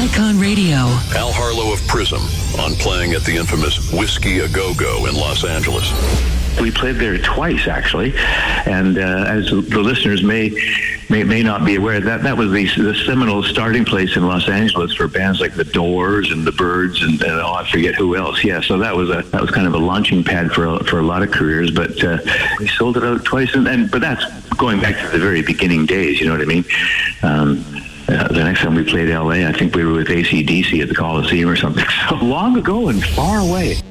Icon Radio. Al Harlow of Prism on playing at the infamous Whiskey A Go-Go in Los Angeles. We played there twice, actually, and as the listeners may not be aware, that was the seminal starting place in Los Angeles for bands like the Doors and the Byrds and I forget who else. Yeah, so that was kind of a launching pad for a lot of careers. But we sold it out twice, but that's going back to the very beginning days. You know what I mean? The next time we played LA, I think we were with AC/DC at the Coliseum or something. So long ago and far away.